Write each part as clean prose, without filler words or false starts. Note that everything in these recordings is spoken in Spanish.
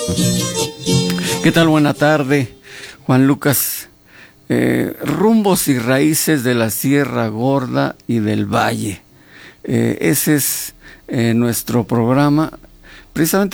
¿Qué tal? Buena tarde, Juan Lucas. Rumbos y raíces de la Sierra Gorda y del Valle. Ese es nuestro programa. Precisamente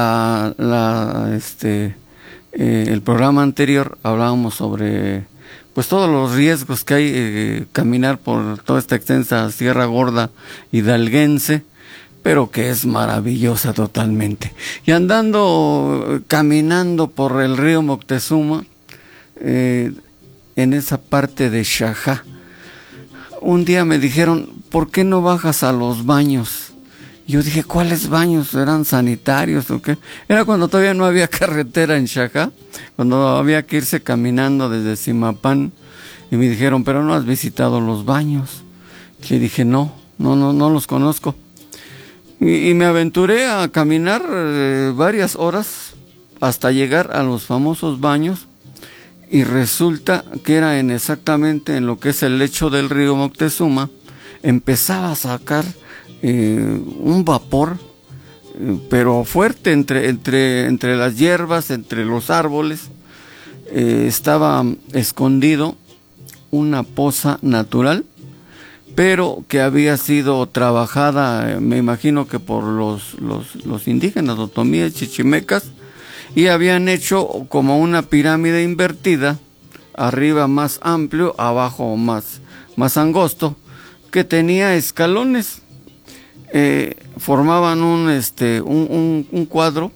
el programa anterior hablábamos sobre pues todos los riesgos que hay caminar por toda esta extensa Sierra Gorda hidalguense, pero que es maravillosa totalmente. Y caminando por el río Moctezuma, en esa parte de Xajá, un día me dijeron, ¿por qué no bajas a los baños? Yo dije, ¿cuáles baños? ¿Eran sanitarios o qué? Era cuando todavía no había carretera en Xajá, cuando había que irse caminando desde Zimapán, y me dijeron, ¿pero no has visitado los baños? Y dije, no los conozco. Y me aventuré a caminar varias horas hasta llegar a los famosos baños, y resulta que era exactamente en lo que es el lecho del río Moctezuma. Empezaba a sacar un vapor, pero fuerte entre las hierbas, entre los árboles. Estaba escondido una poza natural, pero que había sido trabajada, me imagino que por los indígenas, otomíes, chichimecas, y habían hecho como una pirámide invertida, arriba más amplio, abajo más angosto, que tenía escalones. Formaban un cuadro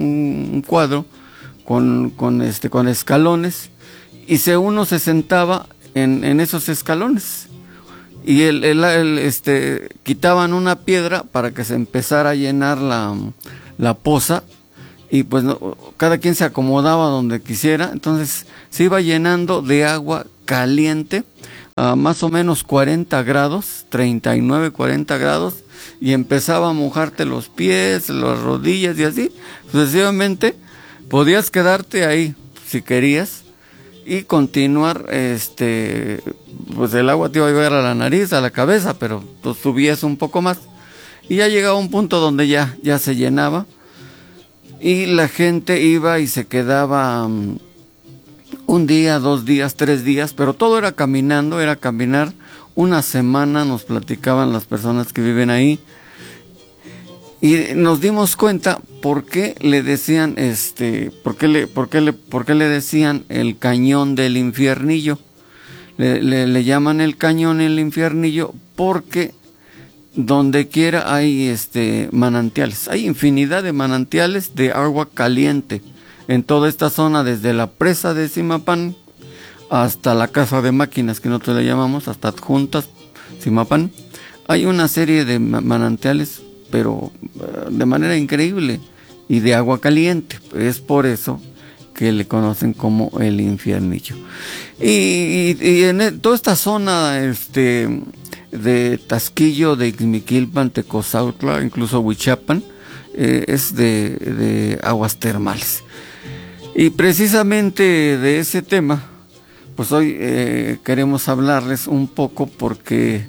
con escalones, y uno se sentaba en esos escalones, y quitaban una piedra para que se empezara a llenar la poza, y pues cada quien se acomodaba donde quisiera. Entonces se iba llenando de agua caliente a más o menos 40 grados, 39, 40 grados, y empezaba a mojarte los pies, las rodillas, y así sucesivamente. Podías quedarte ahí si querías y continuar, pues el agua te iba a llegar a la nariz, a la cabeza, pero tú subías un poco más, y ya llegaba un punto donde ya se llenaba, y la gente iba y se quedaba un día, 2 días, 3 días, pero todo era caminar una semana, nos platicaban las personas que viven ahí. Y nos dimos cuenta por qué le decían por qué le decían el cañón del Infiernillo. Le llaman el cañón el Infiernillo porque donde quiera hay manantiales. Hay infinidad de manantiales de agua caliente en toda esta zona, desde la presa de Zimapán hasta la casa de máquinas, que nosotros le llamamos, hasta Adjuntas, Zimapán. Hay una serie de manantiales, pero de manera increíble, y de agua caliente. Es por eso que le conocen como el Infiernillo. Y en toda esta zona de Tasquillo, de Ixmiquilpan, Tecozautla, incluso Huichapan, es de aguas termales. Y precisamente de ese tema, pues hoy queremos hablarles un poco, porque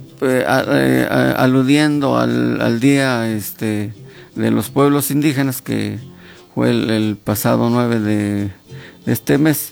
aludiendo al día de los pueblos indígenas, que fue el pasado 9 de este mes,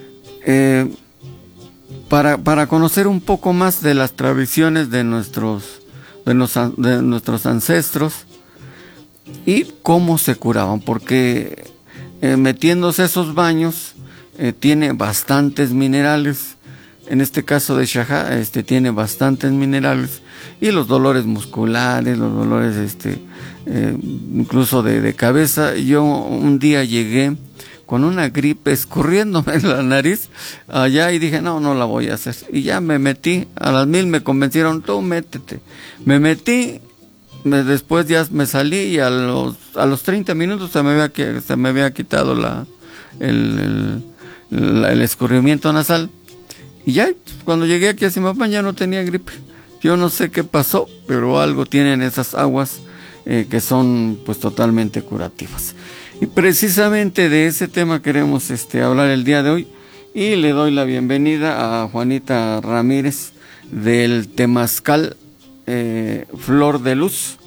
para conocer un poco más de las tradiciones de nuestros ancestros y cómo se curaban, porque metiéndose esos baños tiene bastantes minerales. En este caso de Xajá, tiene bastantes minerales, y los dolores musculares, los dolores incluso de cabeza. Yo un día llegué con una gripe escurriéndome en la nariz allá, y dije, no la voy a hacer. Y ya me metí, a las 1000 me convencieron, tú métete. Me metí, después ya me salí, y a los 30 minutos se me había quitado el escurrimiento nasal. Y ya, cuando llegué aquí a Zimapán, ya no tenía gripe. Yo no sé qué pasó, pero algo tienen esas aguas que son pues totalmente curativas. Y precisamente de ese tema queremos hablar el día de hoy, y le doy la bienvenida a Juanita Ramírez del Temazcal Flor de Luz.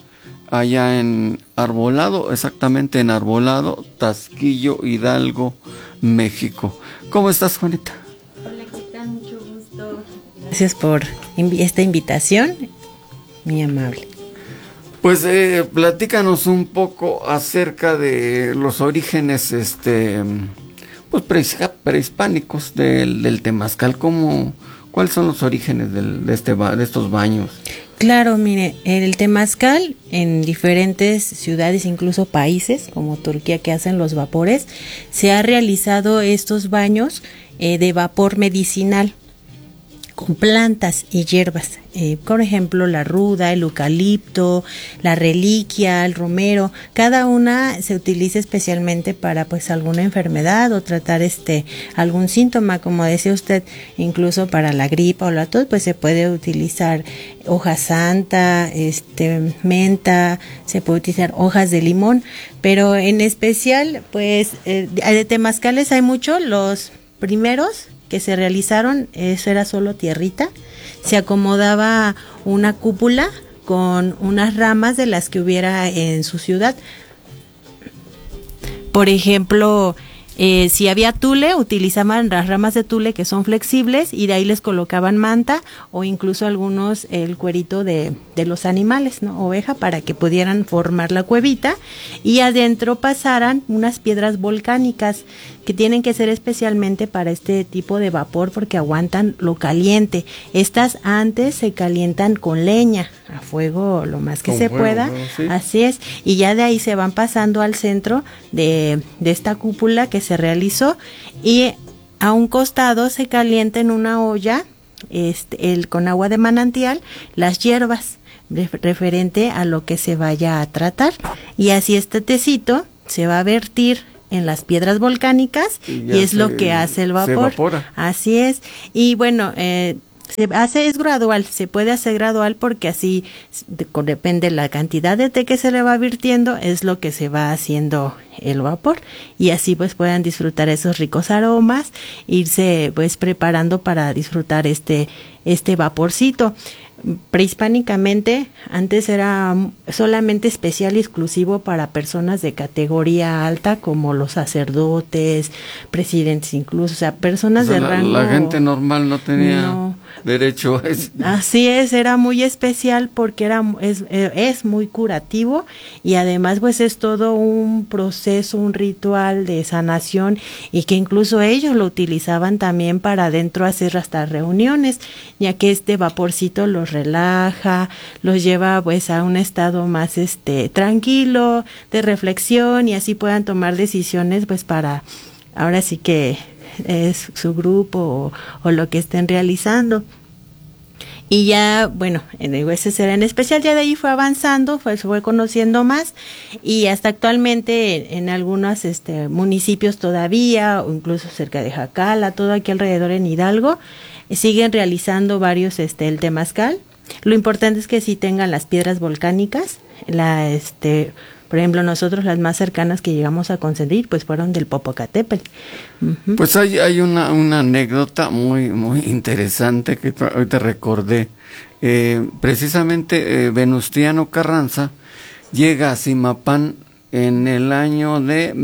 allá en Arbolado, exactamente en Arbolado, Tasquillo, Hidalgo, México. ¿Cómo estás, Juanita? Hola, ¿qué tal? Mucho gusto. Gracias por esta invitación, muy amable. Pues platícanos un poco acerca de los orígenes pues prehispánicos del temazcal. ¿Cuáles son los orígenes de estos baños? Claro, mire, el temazcal en diferentes ciudades, incluso países como Turquía, que hacen los vapores, se ha realizado estos baños de vapor medicinal con plantas y hierbas, por ejemplo la ruda, el eucalipto, la reliquia, el romero. Cada una se utiliza especialmente para pues alguna enfermedad o tratar algún síntoma, como decía usted, incluso para la gripa o la tos, pues se puede utilizar hoja santa, menta, se puede utilizar hojas de limón, pero en especial pues de temazcales hay mucho. Los primeros que se realizaron, eso era solo tierrita, se acomodaba una cúpula con unas ramas de las que hubiera en su ciudad. Por ejemplo, si había tule, utilizaban las ramas de tule que son flexibles y de ahí les colocaban manta o incluso algunos el cuerito de los animales, ¿no? Oveja, para que pudieran formar la cuevita y adentro pasaran unas piedras volcánicas que tienen que ser especialmente para este tipo de vapor porque aguantan lo caliente. Estas antes se calientan con leña, a fuego lo más que con se fuego, pueda, ¿sí? Así es, y ya de ahí se van pasando al centro de esta cúpula que se realizó y a un costado se calienta en una olla con agua de manantial las hierbas referente a lo que se vaya a tratar y así este tecito se va a vertir en las piedras volcánicas y es lo que hace el vapor. Se evapora. Así es. Y bueno, es gradual, se puede hacer gradual porque así depende la cantidad de té que se le va virtiendo, es lo que se va haciendo el vapor y así pues puedan disfrutar esos ricos aromas, irse pues preparando para disfrutar este vaporcito. Prehispánicamente antes era solamente especial y exclusivo para personas de categoría alta como los sacerdotes, presidentes incluso, o sea, personas de rango. La gente normal no tenía derecho a eso. Así es, era muy especial porque es muy curativo y además pues es todo un proceso, un ritual de sanación y que incluso ellos lo utilizaban también para adentro hacer hasta reuniones, ya que este vaporcito los relaja, los lleva pues a un estado más tranquilo, de reflexión y así puedan tomar decisiones pues para ahora sí que es su grupo o lo que estén realizando. Y ya, bueno, ese era en especial, ya de ahí fue avanzando, se fue conociendo más y hasta actualmente en algunos municipios todavía, o incluso cerca de Jacala, todo aquí alrededor en Hidalgo, siguen realizando varios el temazcal. Lo importante es que sí tengan las piedras volcánicas, por ejemplo, nosotros las más cercanas que llegamos a conceder pues fueron del Popocatépetl. Uh-huh. Pues hay una anécdota muy muy interesante que ahorita recordé. Precisamente Venustiano Carranza llega a Zimapán en el año de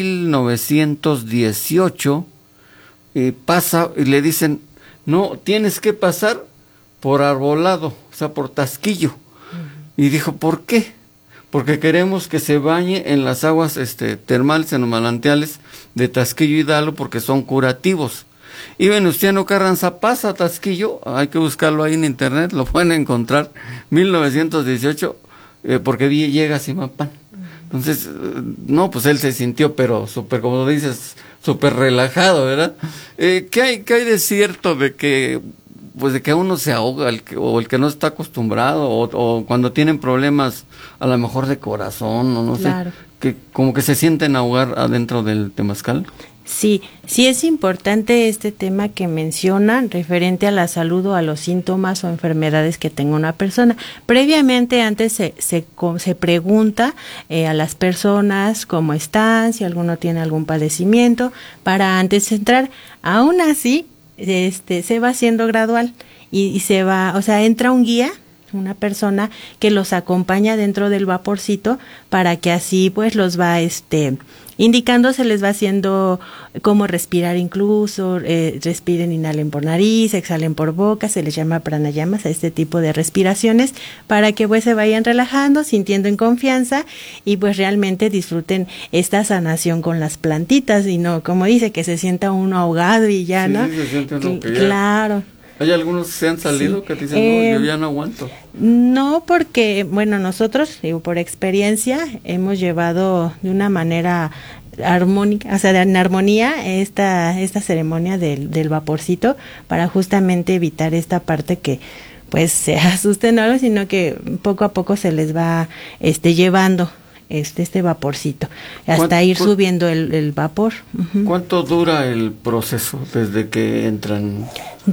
1918 pasa y le dicen, no, tienes que pasar por Arbolado, o sea, por Tasquillo. Uh-huh. Y dijo, ¿por qué? Porque queremos que se bañe en las aguas termales, en los manantiales de Tasquillo y Hidalgo, porque son curativos. Y Venustiano Carranza pasa a Tasquillo, hay que buscarlo ahí en internet, lo pueden encontrar, 1918, porque llega a Zimapán. Entonces, no, pues él se sintió, pero súper, como dices, súper relajado, ¿verdad? ¿Qué hay de cierto de que pues de que uno se ahoga o el que no está acostumbrado o cuando tienen problemas a lo mejor de corazón o no claro. sé, que como que se sienten ahogar adentro del temazcal? Sí es importante este tema que mencionan referente a la salud o a los síntomas o enfermedades que tenga una persona. Previamente antes se pregunta a las personas cómo están, si alguno tiene algún padecimiento, para antes de entrar. Aún así, se va haciendo gradual y se va, o sea, entra un guía una persona que los acompaña dentro del vaporcito para que así pues los va indicando, se les va haciendo cómo respirar incluso, respiren, inhalen por nariz, exhalen por boca, se les llama pranayamas a este tipo de respiraciones para que pues se vayan relajando, sintiendo en confianza y pues realmente disfruten esta sanación con las plantitas y no, como dice, que se sienta uno ahogado y ya, sí, ¿no? Se siente uno que ya... Claro. ¿Hay algunos que se han salido que te dicen, no, yo ya no aguanto? No, porque, bueno, nosotros, digo, por experiencia, hemos llevado de una manera armónica, o sea, en armonía esta ceremonia del vaporcito para justamente evitar esta parte que pues se asusten algo, sino que poco a poco se les va llevando este vaporcito hasta ir subiendo el vapor. Uh-huh. ¿Cuánto dura el proceso desde que entran?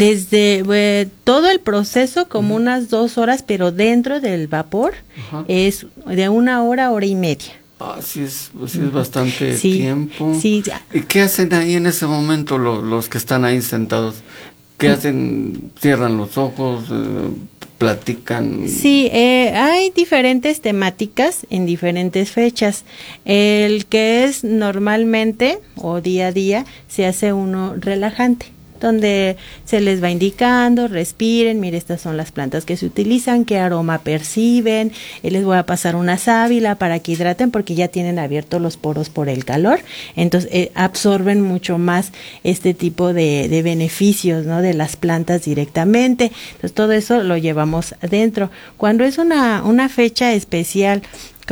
Desde todo el proceso como unas 2 horas, pero dentro del vapor es de 1 hora, hora y media. Ah, sí es bastante tiempo. Sí. ¿Y qué hacen ahí en ese momento los que están ahí sentados? ¿Qué hacen? ¿Cierran los ojos? ¿Platican? Sí, hay diferentes temáticas en diferentes fechas. El que es normalmente o día a día se hace uno relajante, donde se les va indicando, respiren, mire, estas son las plantas que se utilizan, qué aroma perciben, les voy a pasar una sábila para que hidraten porque ya tienen abiertos los poros por el calor, entonces absorben mucho más este tipo de beneficios, ¿no?, de las plantas directamente. Entonces todo eso lo llevamos adentro. Cuando es una fecha especial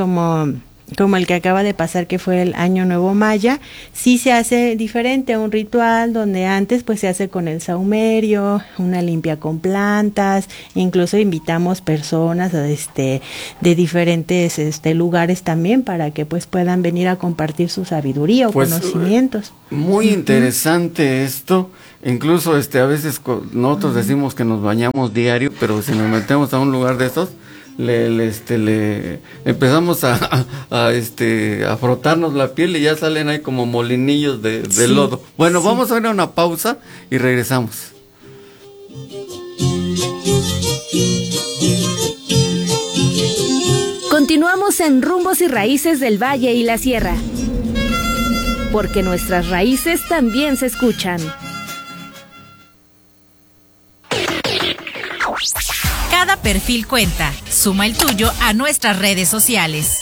como el que acaba de pasar, que fue el Año Nuevo Maya, sí se hace diferente, un ritual donde antes pues se hace con el saumerio, una limpia con plantas, incluso invitamos personas de diferentes lugares también para que pues puedan venir a compartir su sabiduría o conocimientos. Muy interesante esto. Incluso a veces nosotros decimos que nos bañamos diario, pero si nos metemos a un lugar de estos, le empezamos a frotarnos la piel y ya salen ahí como molinillos de lodo. Bueno, vamos a ir a una pausa y regresamos. Continuamos en Rumbos y Raíces del Valle y la Sierra, porque nuestras raíces también se escuchan. Cada perfil cuenta. Suma el tuyo a nuestras redes sociales.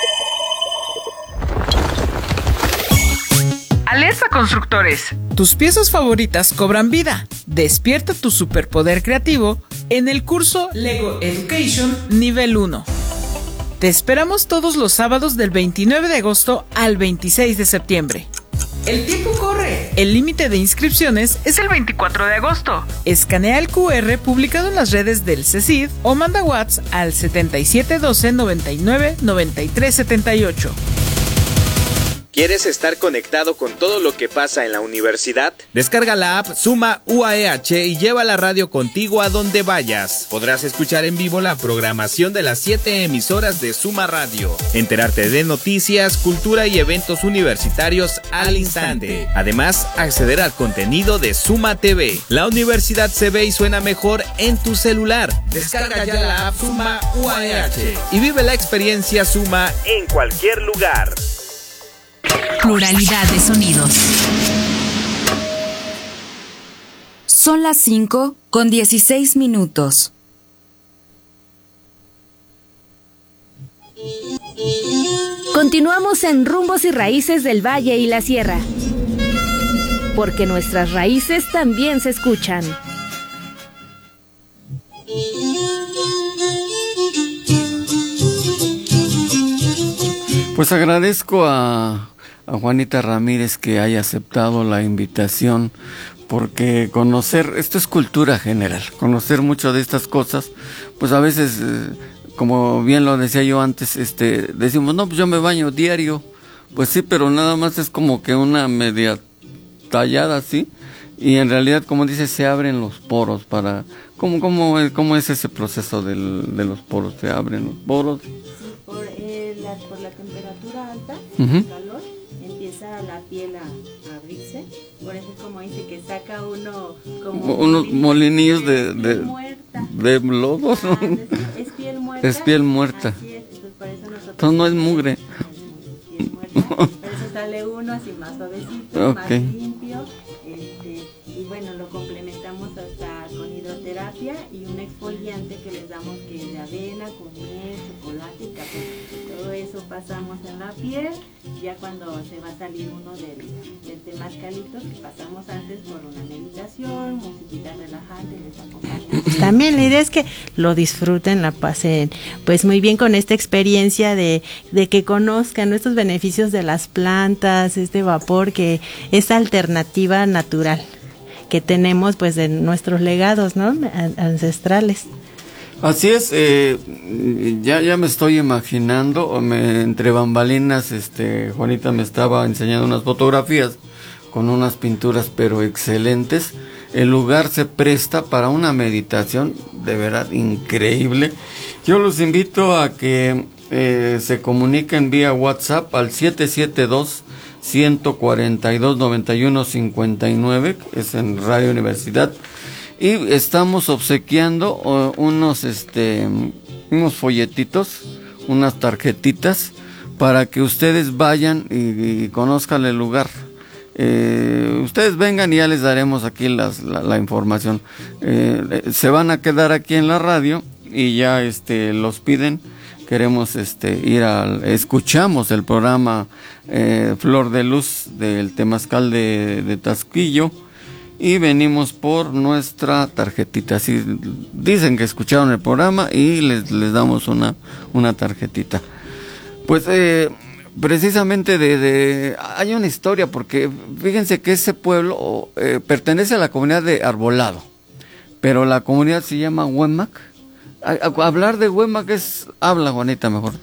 Alerta Constructores. Tus piezas favoritas cobran vida. Despierta tu superpoder creativo en el curso Lego Education Nivel 1. Te esperamos todos los sábados del 29 de agosto al 26 de septiembre. El tiempo corre. El límite de inscripciones es el 24 de agosto. Escanea el QR publicado en las redes del CECID o manda WhatsApp al 7712 99 93 78. ¿Quieres estar conectado con todo lo que pasa en la universidad? Descarga la app Suma UAEH y lleva la radio contigo a donde vayas. Podrás escuchar en vivo la programación de las 7 emisoras de Suma Radio, enterarte de noticias, cultura y eventos universitarios al instante. Además, acceder al contenido de Suma TV. La universidad se ve y suena mejor en tu celular. Descarga ya la app Suma UAEH y vive la experiencia Suma en cualquier lugar. Pluralidad de sonidos. Son las 5:16. Continuamos en Rumbos y Raíces del Valle y la Sierra, porque nuestras raíces también se escuchan. Pues agradezco a Juanita Ramírez que haya aceptado la invitación, porque conocer, esto es cultura general, conocer mucho de estas cosas, pues a veces, como bien lo decía yo antes, decimos, no, pues yo me baño diario, pues sí, pero nada más es como que una media tallada así, y en realidad, como dice, se abren los poros para, ¿cómo es ese proceso de los poros? ¿Se abren los poros? Sí, por la temperatura alta, Uh-huh. calor, empieza la piel a abrirse, por eso es como dice que saca uno como unos molinillos de muerto, de lodo. Es piel muerta. Es piel muerta. Así es, entonces por eso nosotros Entonces no es mugre. piel muerta. Por eso sale uno así más suavecito, más limpio. Y bueno, lo complementamos hasta con hidroterapia y un exfoliante que les damos, que es de avena, con miel, chocolate y café. Todo eso pasamos en la piel. Ya cuando se va a salir uno del temazcalito, que pasamos antes por una meditación, musiquita relajante, les acompaña. También la idea es que lo disfruten, la pasen pues muy bien con esta experiencia de que conozcan estos beneficios de las plantas, este vapor, que es alternativa natural que tenemos pues de nuestros legados, ¿no? Ancestrales. Así es, ya me estoy imaginando, entre bambalinas, Juanita me estaba enseñando unas fotografías con unas pinturas pero excelentes. El lugar se presta para una meditación de verdad increíble. Yo los invito a que se comuniquen vía WhatsApp al 772-142-9159, es en Radio Universidad. Y estamos obsequiando unos folletitos, unas tarjetitas, para que ustedes vayan y conozcan el lugar. Ustedes vengan y ya les daremos aquí la información. Se van a quedar aquí en la radio y ya los piden. Queremos escuchamos el programa Flor de Luz del Temazcal de Tasquillo. Y venimos por nuestra tarjetita. Así dicen que escucharon el programa y les damos una tarjetita. Pues precisamente hay una historia, porque fíjense que ese pueblo pertenece a la comunidad de Arbolado, pero la comunidad se llama Huemac. Hablar de Huemac habla Juanita mejor.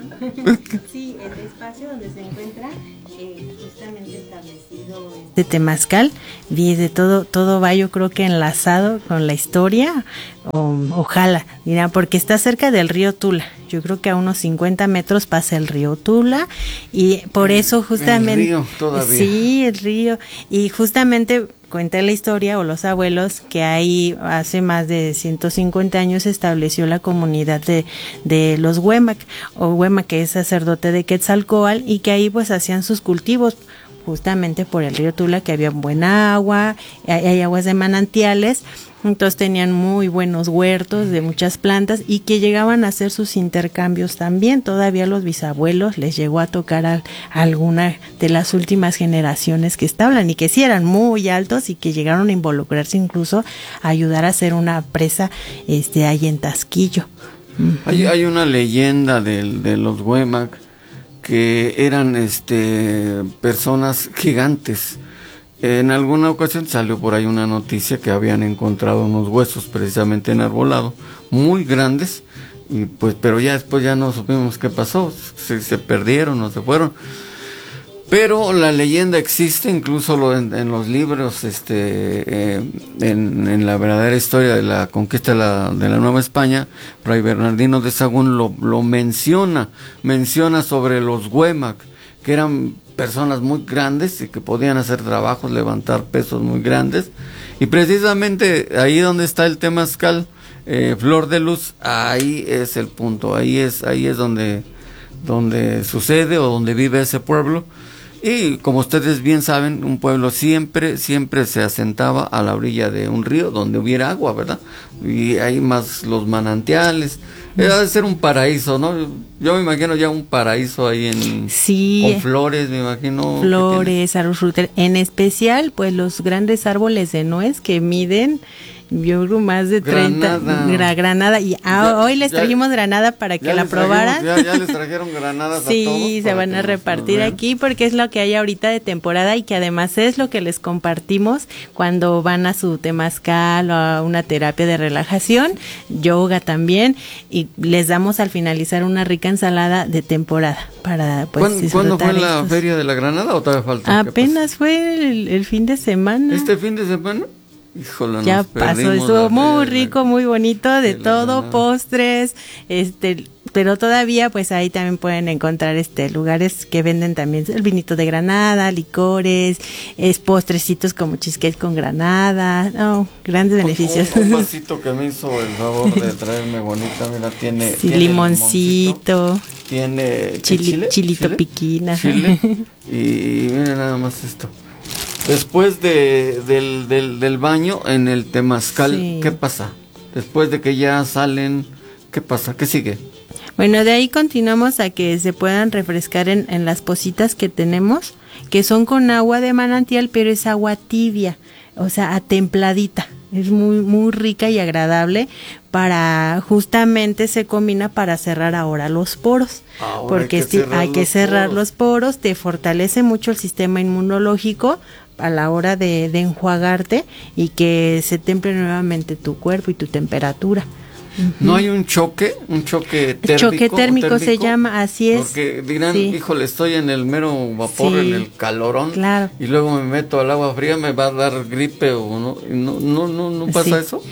Sí, el espacio donde se encuentra justamente establecido de temazcal, desde todo va, yo creo que enlazado con la historia, ojalá, mira, porque está cerca del río Tula. Yo creo que a unos 50 metros pasa el río Tula, y por eso justamente... El río todavía. Sí, el río, y justamente cuenta la historia, o los abuelos, que ahí hace más de 150 años se estableció la comunidad de los Huemac, o Huemac, que es sacerdote de Quetzalcóatl, y que ahí pues hacían sus cultivos, justamente por el río Tula, que había buena agua, hay aguas de manantiales, entonces tenían muy buenos huertos de muchas plantas, y que llegaban a hacer sus intercambios también. Todavía los bisabuelos les llegó a tocar a alguna de las últimas generaciones que estaban, y que sí eran muy altos, y que llegaron a involucrarse incluso a ayudar a hacer una presa ahí en Tasquillo. Hay una leyenda de los Huemac, que eran personas gigantes. En alguna ocasión salió por ahí una noticia que habían encontrado unos huesos precisamente en Arbolado, muy grandes, y pues, pero ya después ya no supimos qué pasó, se perdieron o se fueron. Pero la leyenda existe, incluso en los libros, en la verdadera historia de la conquista de la Nueva España, Fray Bernardino de Sahagún lo menciona sobre los Huemac, que eran personas muy grandes y que podían hacer trabajos, levantar pesos muy grandes. Y precisamente ahí donde está el temazcal, Flor de Luz, ahí es el punto, ahí es donde sucede, o donde vive ese pueblo. Y como ustedes bien saben, un pueblo siempre se asentaba a la orilla de un río donde hubiera agua, ¿verdad? Y hay más los manantiales. Debe ser un paraíso, ¿no? Yo me imagino ya un paraíso ahí con flores, me imagino. Flores, árboles frutales, en especial pues los grandes árboles de nuez que miden, yo creo, más de 30. Granada. Y hoy les trajimos granada para que la probaran. Ya les trajeron granadas a todos. Sí, se van a repartir aquí, porque es lo que hay ahorita de temporada, y que además es lo que les compartimos cuando van a su temazcal o a una terapia de relajación, yoga también, y les damos al finalizar una rica ensalada de temporada para pues disfrutar. ¿Cuándo fue la feria de la granada o todavía falta? Apenas fue el fin de semana. ¿Este fin de semana? Híjole, ya pasó, estuvo muy rico, muy bonito, de todo, postres, pero todavía pues ahí también pueden encontrar lugares que venden también el vinito de granada, licores, postrecitos como cheesecake con granada, grandes beneficios. Un vasito que me hizo el favor de traerme bonita, mira, tiene limoncito, tiene chilito piquina. Chile, y miren nada más esto. Después del baño en el temazcal, sí. ¿Qué pasa? Después de que ya salen, ¿qué pasa? ¿Qué sigue? Bueno, de ahí continuamos a que se puedan refrescar en las pocitas que tenemos, que son con agua de manantial, pero es agua tibia, o sea, atempladita. Es muy, muy rica y agradable justamente se combina para cerrar ahora los poros. Porque hay que cerrar los poros, te fortalece mucho el sistema inmunológico a la hora de enjuagarte y que se temple nuevamente tu cuerpo y tu temperatura. ¿No hay un choque térmico? Choque térmico se llama, así es. Porque dirán, híjole, estoy en el mero vapor, en el calorón, claro. Y luego me meto al agua fría, me va a dar gripe o no pasa eso.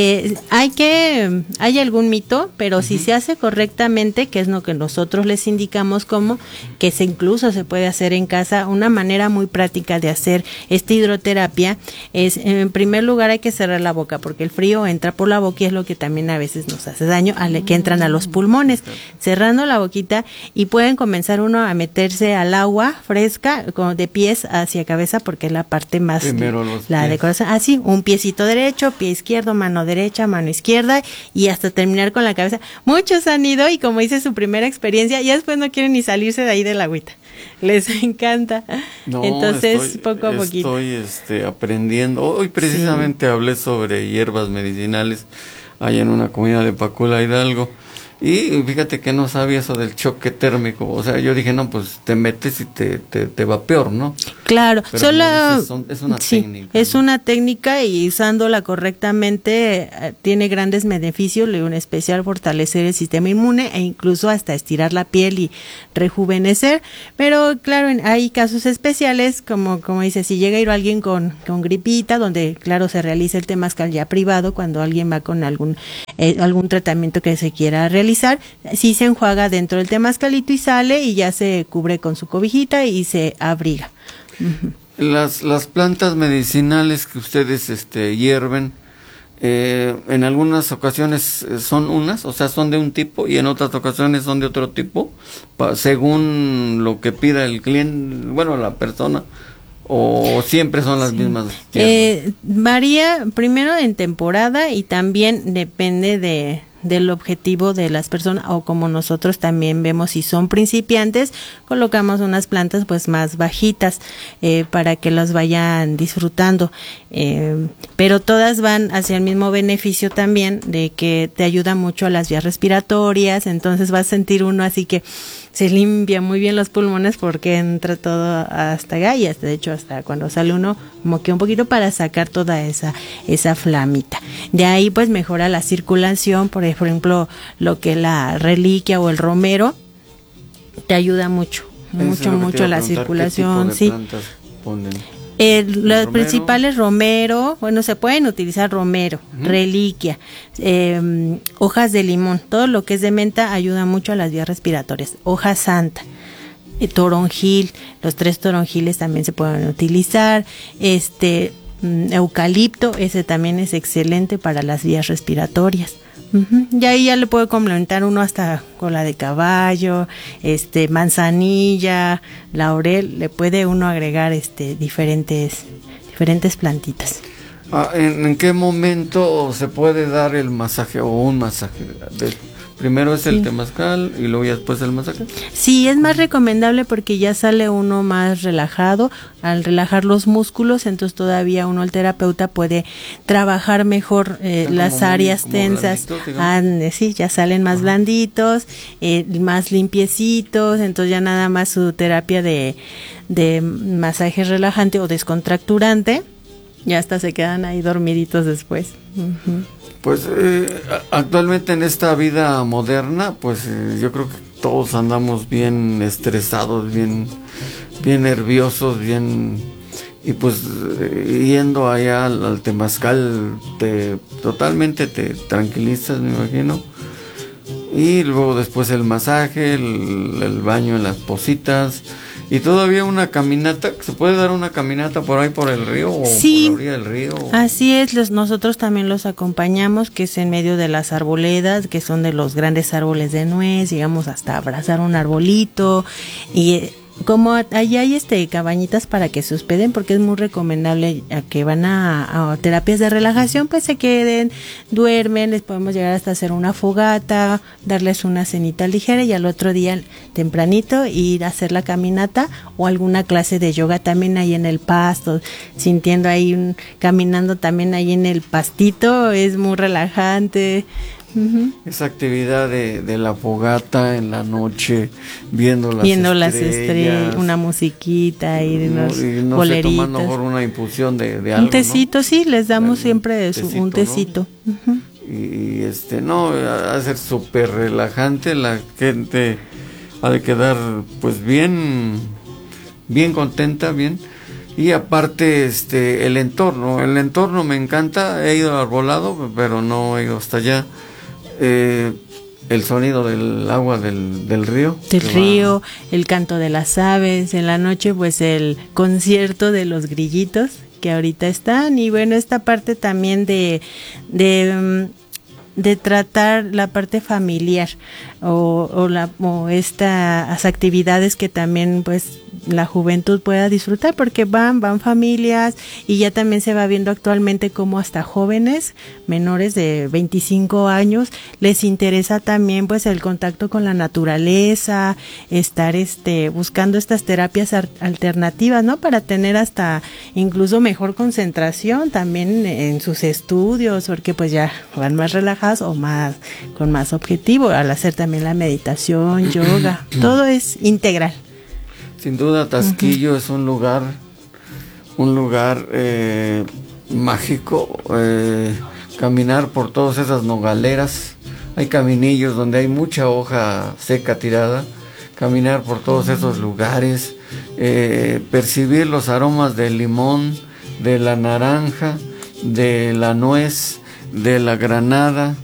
Hay algún mito, pero si se hace correctamente, que es lo que nosotros les indicamos que incluso se puede hacer en casa, una manera muy práctica de hacer esta hidroterapia es, en primer lugar, hay que cerrar la boca, porque el frío entra por la boca y es lo que también a veces nos hace daño, que entran a los pulmones, cerrando la boquita, y pueden comenzar uno a meterse al agua fresca, como de pies hacia cabeza, porque es la parte más, de corazón, así, un piecito derecho, pie izquierdo, mano derecha, mano izquierda, y hasta terminar con la cabeza. Muchos han ido, y como dice su primera experiencia, ya después no quieren ni salirse de ahí de la agüita, les encanta. Entonces, poco a poquito. Estoy aprendiendo. Hoy precisamente hablé sobre hierbas medicinales allá en una comunidad de Pacula, Hidalgo, y fíjate que no sabía eso del choque térmico. O sea, yo dije, no, pues te metes y te va peor, ¿no? Claro, pero es una técnica. Es una técnica, y usándola correctamente tiene grandes beneficios, en especial fortalecer el sistema inmune e incluso hasta estirar la piel y rejuvenecer. Pero claro, hay casos especiales, como dice, si llega a ir alguien con gripita, donde claro se realiza el temazcal ya privado, cuando alguien va con algún tratamiento que se quiera realizar, sí se enjuaga dentro del temazcalito y sale, y ya se cubre con su cobijita y se abriga. Las plantas medicinales que ustedes hierven, en algunas ocasiones son unas, o sea, son de un tipo, y en otras ocasiones son de otro tipo, según lo que pida el cliente, la persona, o siempre son las mismas. Varía primero en temporada, y también depende del objetivo de las personas, o como nosotros también vemos, si son principiantes, colocamos unas plantas pues más bajitas para que las vayan disfrutando, pero todas van hacia el mismo beneficio también, de que te ayuda mucho a las vías respiratorias. Entonces vas a sentir uno así que se limpia muy bien los pulmones, porque entra todo hasta acá, y de hecho hasta cuando sale uno moquea un poquito para sacar toda esa flamita. De ahí pues mejora la circulación. Por ejemplo, lo que es la reliquia o el romero te ayuda mucho la circulación. ¿Qué tipo de plantas ponen? Los principales, romero, se pueden utilizar romero, reliquia, hojas de limón, todo lo que es de menta ayuda mucho a las vías respiratorias, hoja santa, toronjil, los 3 toronjiles también se pueden utilizar, eucalipto, ese también es excelente para las vías respiratorias. Y ahí ya le puedo complementar uno hasta cola de caballo, manzanilla, laurel, le puede uno agregar diferentes plantitas. ¿En qué momento se puede dar el masaje o un masaje? Primero es el temazcal y luego ya después el masaje. Sí, es más recomendable porque ya sale uno más relajado. Al relajar los músculos, entonces todavía el terapeuta puede trabajar mejor las áreas tensas. Sí, ya salen más blanditos, más limpiecitos. Entonces ya nada más su terapia de masaje relajante o descontracturante, ya hasta se quedan ahí dormiditos después. Pues actualmente en esta vida moderna, pues yo creo que todos andamos bien estresados, bien nerviosos, y pues yendo allá al temazcal totalmente te tranquilizas, me imagino. Y luego después el masaje, el baño en las Positas. Y todavía una caminata, ¿se puede dar una caminata por ahí por el río o sí, por la orilla del río? Así es, nosotros también los acompañamos, que es en medio de las arboledas, que son de los grandes árboles de nuez, digamos hasta abrazar un arbolito y como allá hay cabañitas para que se hospeden, porque es muy recomendable a que van a terapias de relajación, pues se queden, duermen, les podemos llegar hasta hacer una fogata, darles una cenita ligera y al otro día tempranito ir a hacer la caminata o alguna clase de yoga también ahí en el pasto, sintiendo ahí caminando también ahí en el pastito, es muy relajante. Uh-huh. Esa actividad de la fogata en la noche, viendo las estrellas, una musiquita y unos no boleritos. Sé, tomando por una infusión de algo, un tecito, ¿no? Sí, les damos siempre un tecito. ¿No? Uh-huh. Y no, va a ser súper relajante, la gente ha de quedar pues bien contenta, bien. Y aparte el entorno me encanta, he ido al Arbolado, pero no he ido hasta allá. El sonido del agua del río. El canto de las aves, en la noche pues el concierto de los grillitos que ahorita están, y bueno, esta parte también de tratar la parte familiar o estas actividades que también pues la juventud pueda disfrutar, porque van familias, y ya también se va viendo actualmente como hasta jóvenes menores de 25 años les interesa también pues el contacto con la naturaleza, estar buscando estas terapias alternativas, ¿no? Para tener hasta incluso mejor concentración también en sus estudios, porque pues ya van más relajados o con más objetivo al hacer también la meditación, yoga, todo es integral. Sin duda Tasquillo uh-huh. Es un lugar mágico, caminar por todas esas nogaleras, hay caminillos donde hay mucha hoja seca tirada, caminar por todos esos lugares, percibir los aromas del limón, de la naranja, de la nuez, de la granada,